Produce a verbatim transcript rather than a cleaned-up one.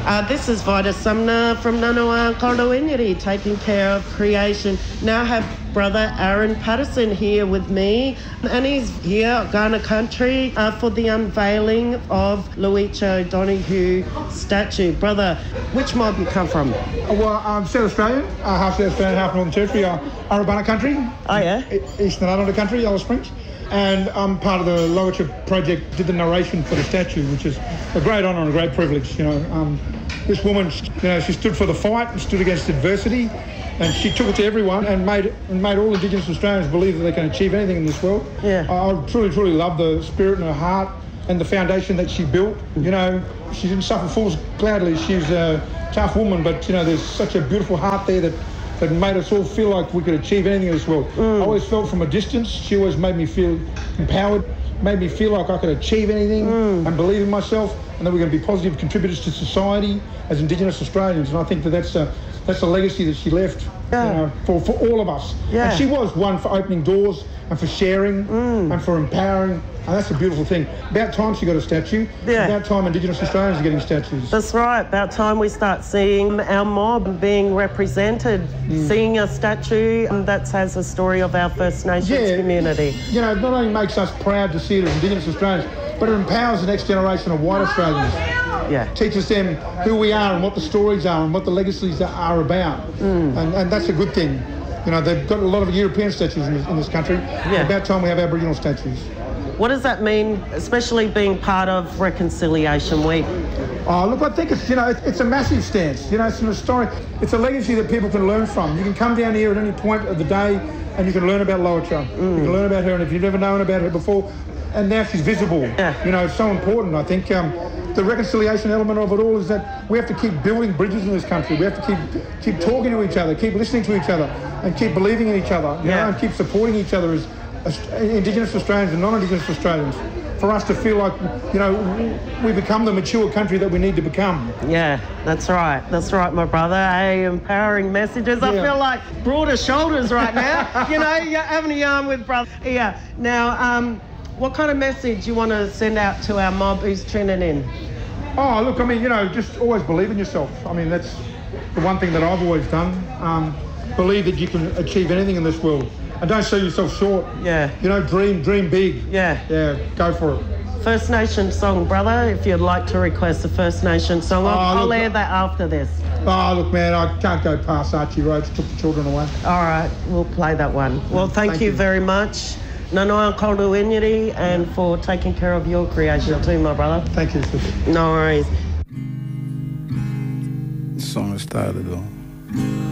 Uh, this is Vida Sumner from Ngunnawal Koldowinyiti, taking care of creation. Now I have brother Aaron Patterson here with me, and he's here, Kaurna Country, uh, for the unveiling of Luicha O'Donoghue statue. Brother, which mob you come from? Well, I'm South Australian, uh, half South Australian, half Northern Territory, uh, Arabana Country. Oh, yeah? Eastern Islander Country, Alice Springs. And I'm part of the Luicha project, did the narration for the statue, which is a great honour and a great privilege. You know, um, this woman, you know, she stood for the fight and stood against adversity, and she took it to everyone and made and made all Indigenous Australians believe that they can achieve anything in this world. Yeah. I, I truly, truly love the spirit in her heart and the foundation that she built. You know, she didn't suffer fools gladly. She's a tough woman, but you know, there's such a beautiful heart there that. that made us all feel like we could achieve anything in this world. Mm. I always felt from a distance, she always made me feel empowered, made me feel like I could achieve anything mm. and believe in myself, and that we're going to be positive contributors to society as Indigenous Australians. And I think that that's a, that's a legacy that she left yeah. you know, for, for all of us. Yeah. And she was one for opening doors and for sharing mm. and for empowering. And that's a beautiful thing. About time she got a statue. Yeah. About time Indigenous Australians are getting statues. That's right. About time we start seeing our mob being represented, mm. seeing a statue that has a story of our First Nations yeah. community. You know, it not only makes us proud to see it as Indigenous Australians, but it empowers the next generation of white Australians. Yeah. Teaches them who we are and what the stories are and what the legacies are about. Mm. And, and that's a good thing. You know, they've got a lot of European statues in this, in this country. Yeah. About time we have Aboriginal statues. What does that mean, especially being part of Reconciliation Week? Oh, look, I think it's, you know, it's, it's a massive stance. You know, it's an historic, it's a legacy that people can learn from. You can come down here at any point of the day and you can learn about Luicha. Mm. You can learn about her, and if you've never known about her before, and now she's visible. Yeah. You know, it's so important. I think um, the reconciliation element of it all is that we have to keep building bridges in this country. We have to keep keep talking to each other, keep listening to each other, and keep believing in each other, you yeah. know, and keep supporting each other as Indigenous Australians and non-Indigenous Australians, for us to feel like, you know, we become the mature country that we need to become. Yeah, that's right. That's right, my brother. Hey, empowering messages. Yeah. I feel like broader shoulders right now. You know, you're having a yarn with brother. Yeah. Now, um, what kind of message you want to send out to our mob who's tuning in? Oh, look, I mean, you know, just always believe in yourself. I mean, that's the one thing that I've always done. Um, believe that you can achieve anything in this world. And don't sell yourself short. Yeah. You know, dream, dream big. Yeah. Yeah, go for it. First Nation song, brother, if you'd like to request a First Nation song. I'll, oh, I'll air that after this. Oh, look, man, I can't go past Archie Rhodes, took the children away. All right, we'll play that one. Well, thank, thank you, you very much, Ngunnawal Koldowinyiti, and for taking care of your creation yeah. too, my brother. Thank you, sister. No worries. The song started, though.